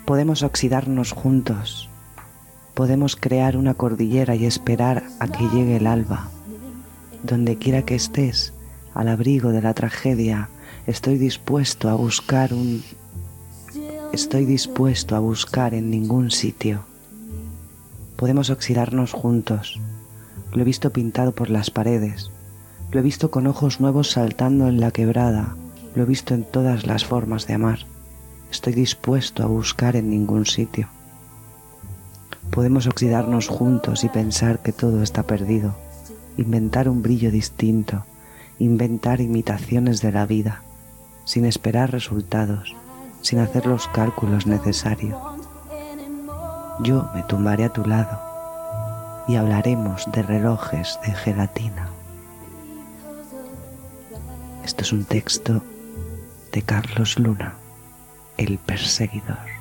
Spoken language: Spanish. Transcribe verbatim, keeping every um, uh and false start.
Podemos oxidarnos juntos. Podemos crear una cordillera y esperar a que llegue el alba. Donde quiera que estés, al abrigo de la tragedia, estoy dispuesto a buscar un... Estoy dispuesto a buscar en ningún sitio. Podemos oxidarnos juntos. Lo he visto pintado por las paredes. Lo he visto con ojos nuevos saltando en la quebrada. Lo he visto en todas las formas de amar. Estoy dispuesto a buscar en ningún sitio. Podemos oxidarnos juntos y pensar que todo está perdido. Inventar un brillo distinto. Inventar imitaciones de la vida. Sin esperar resultados. Sin hacer los cálculos necesarios. Yo me tumbaré a tu lado y hablaremos de relojes de gelatina. Esto es un texto de Carlos Luna, El perseguidor.